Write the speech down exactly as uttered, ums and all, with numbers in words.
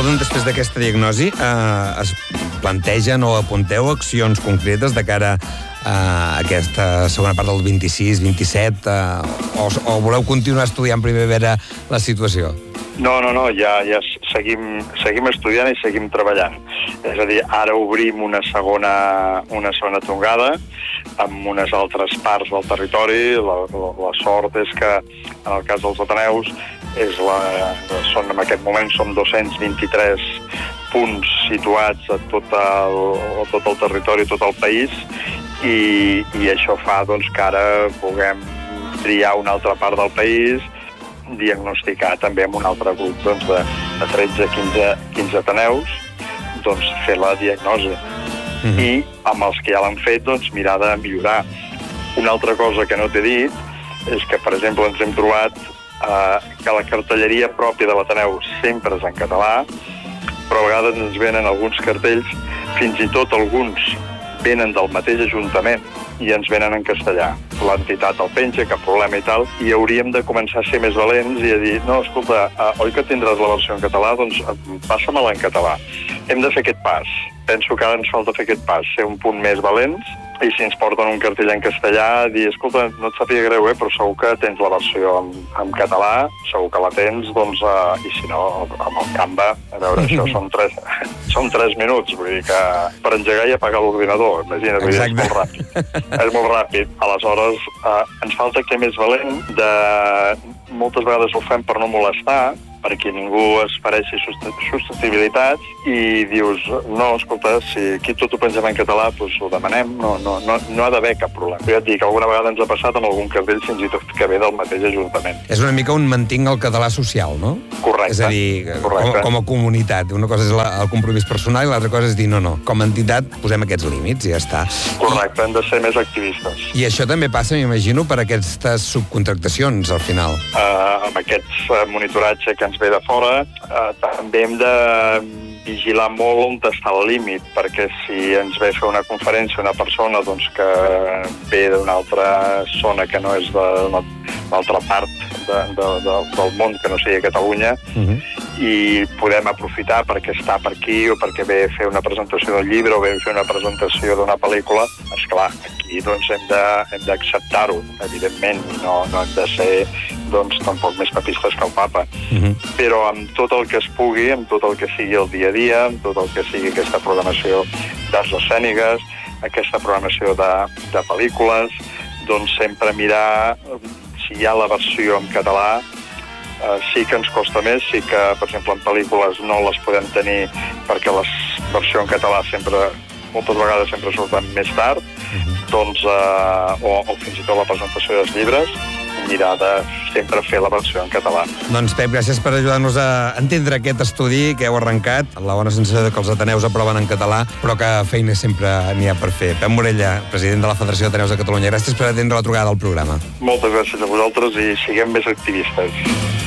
Escolta'm, després d'aquesta diagnosi, eh, es plantegen o apunteu accions concretes de cara a aquesta segona part del vint-i-sis vint-i-set, eh, o, o voleu continuar estudiant primer a veure la situació? No, no, no, ja, ja seguim, seguim estudiant i seguim treballant. És a dir, ara obrim una segona, una segona tongada amb unes altres parts del territori. La, la, la sort és que, en el cas dels Ateneus, és la, són, en aquest moment som dos-cents vint-i-tres punts situats a tot el, a tot el territori, a tot el país, i, i això fa doncs, que ara puguem triar una altra part del país, diagnosticar també amb un altre grup doncs, de, de tretze a quinze Ateneus, doncs, fer la diagnosi. Mm-hmm. I amb els que ja l'han fet, doncs, mirar de millorar. Una altra cosa que no t'he dit és que, per exemple, ens hem trobat eh, que la cartelleria pròpia de l'Ateneu sempre és en català, però a vegades ens venen alguns cartells, fins i tot alguns venen del mateix ajuntament i ens venen en castellà. L'entitat el penja, cap problema i tal, i hauríem de començar a ser més valents i a dir, no, escolta, uh, oi que tindràs la versió en català? Doncs uh, passa-me-la en català. Hem de fer aquest pas. Penso que ara ens falta fer aquest pas, ser un punt més valents, i si ens porten un cartell en castellà, dir, escolta, no et sàpiga greu, eh, però segur que tens la versió en, en català, segur que la tens, doncs, uh, i si no, amb el Canva, a veure, això són tres, són tres minuts, vull dir que per engegar i apagar l'ordinador, imagina't, vull dir, és molt ràpid. És molt ràpid. Aleshores, uh, ens falta que més valent de... Moltes vegades ho fem per no molestar, perquè ningú es pareixi susceptibilitats, i dius, no, escolta, si aquí tot ho pengem en català, doncs ho demanem, no, no, no, no ha d'haver cap problema. Ja et dic, alguna vegada ens ha passat amb algun cartell fins i tot que ve del mateix ajuntament. És una mica un mantinc el català social, no? Correcte. És a dir, com, com a comunitat. Una cosa és la, el compromís personal i l'altra cosa és dir, no, no, com a entitat posem aquests límits i ja està. Correcte, hem de ser més activistes. I això també passa, m'imagino, per aquestes subcontractacions, al final. Uh, amb aquests uh, monitoratge que ens ve de fora, uh, també hem de vigilar molt on està el límit, perquè si ens ve a fer una conferència una persona doncs, que ve d'una altra zona que no és d'una altra part de, de, de, del món, que no sigui Catalunya, uh-huh. i podem aprofitar perquè està per aquí o perquè ve a fer una presentació del llibre o ve a fer una presentació d'una pel·lícula, esclar, aquí doncs, hem de, hem d'acceptar-ho, evidentment, i no, no hem de ser doncs, tampoc més papistes que el papa. Uh-huh. Però amb tot el que es pugui, amb tot el que sigui el dia a dia, amb tot el que sigui aquesta programació d'arts escèniques, aquesta programació de, de pel·lícules, doncs sempre mirar si hi ha la versió en català. Uh, sí que ens costa més, sí que, per exemple, en pel·lícules no les podem tenir perquè la versió en català sempre, moltes vegades sempre surten més tard, uh-huh. doncs, uh, o, o fins i tot la presentació dels llibres, mirar de sempre fer la versió en català. Doncs, Pep, gràcies per ajudar-nos a entendre aquest estudi que heu arrencat, la bona sensació que els Ateneus aproven en català, però que feina sempre n'hi ha per fer. Pep Morella, president de la Federació d'Ateneus de Catalunya, gràcies per atendre la trucada al programa. Moltes gràcies a vosaltres i siguem més activistes.